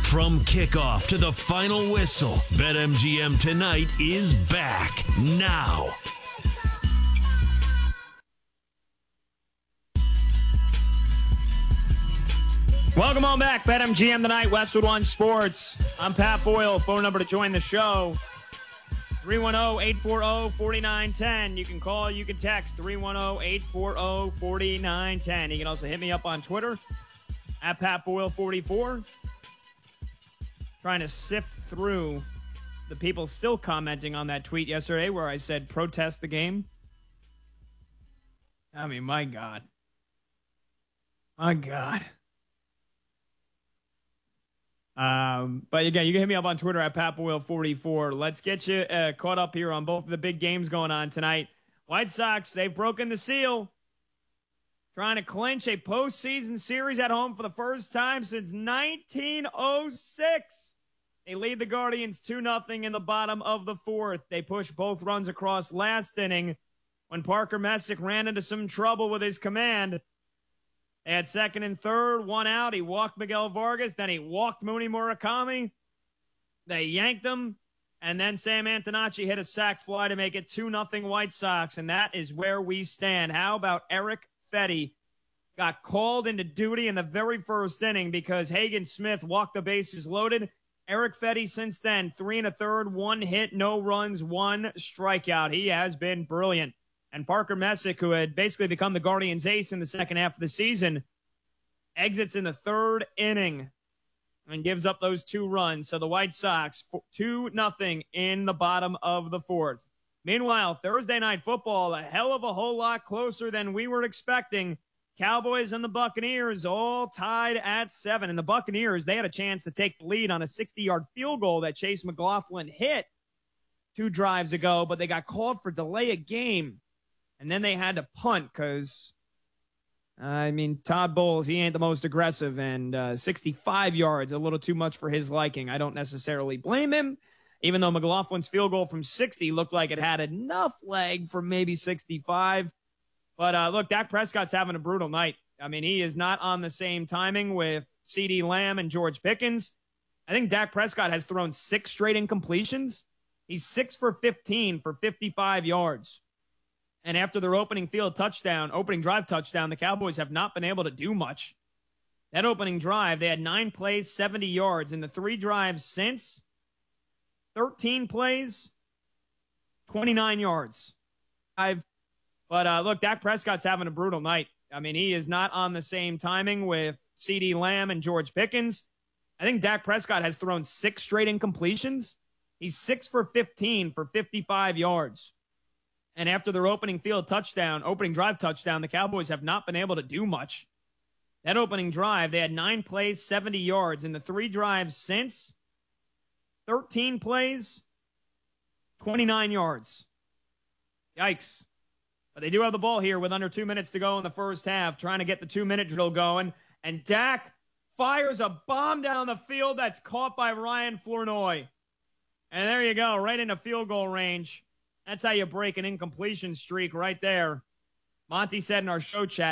From kickoff to the final whistle, BetMGM Tonight is back now. Welcome on back, BetMGM Tonight, Westwood One Sports. I'm Pat Boyle. Phone number to join the show, 310-840-4910. You can call, you can text, 310-840-4910. You can also hit me up on Twitter, at Pat Boyle44. Trying to sift through the people still commenting on that tweet yesterday where I said, protest the game. I mean, my God. My God. But again, you can hit me up on Twitter at PatBoyle44. Let's get you caught up here on both of the big games going on tonight. White Sox, they've broken the seal. Trying to clinch a postseason series at home for the first time since 1906. They lead the Guardians 2-0 in the bottom of the fourth. They push both runs across last inning when Parker Messick ran into some trouble with his command. They had second and third, one out. He walked Miguel Vargas. Then he walked Mooney Murakami. They yanked him. And then Sam Antonacci hit a sac fly to make it 2-0 White Sox. And that is where we stand. How about Eric Fetty? Got called into duty in the very first inning because Hagen Smith walked the bases loaded. Eric Fetty since then, 3 1/3, 1 hit, no runs, 1 strikeout. He has been brilliant. And Parker Messick, who had basically become the Guardians' ace in the second half of the season, exits in the third inning and gives up those 2 runs. So the White Sox, 2-0 in the bottom of the fourth. Meanwhile, Thursday Night Football, a hell of a whole lot closer than we were expecting. Cowboys and the Buccaneers all tied at 7. And the Buccaneers, they had a chance to take the lead on a 60-yard field goal that Chase McLaughlin hit 2 drives ago, but they got called for delay of game. And then they had to punt because, Todd Bowles, he ain't the most aggressive, and 65 yards, a little too much for his liking. I don't necessarily blame him, even though McLaughlin's field goal from 60 looked like it had enough leg for maybe 65. But look, Dak Prescott's having a brutal night. I mean, he is not on the same timing with CeeDee Lamb and George Pickens. I think Dak Prescott has thrown 6 straight incompletions. He's 6 for 15 for 55 yards. And after their opening drive touchdown, the Cowboys have not been able to do much. That opening drive, they had 9 plays, 70 yards. In the 3 drives since, 13 plays, 29 yards. But look, Dak Prescott's having a brutal night. I mean, he is not on the same timing with CeeDee Lamb and George Pickens. I think Dak Prescott has thrown 6 straight incompletions. He's 6 for 15 for 55 yards. And after their opening drive touchdown, the Cowboys have not been able to do much. That opening drive, they had 9 plays, 70 yards. In the 3 drives since, 13 plays, 29 yards. Yikes. But they do have the ball here with under 2 minutes to go in the first half, trying to get the 2-minute drill going. And Dak fires a bomb down the field that's caught by Ryan Flournoy. And there you go, right into field goal range. That's how you break an incompletion streak right there. Monty said in our show chat,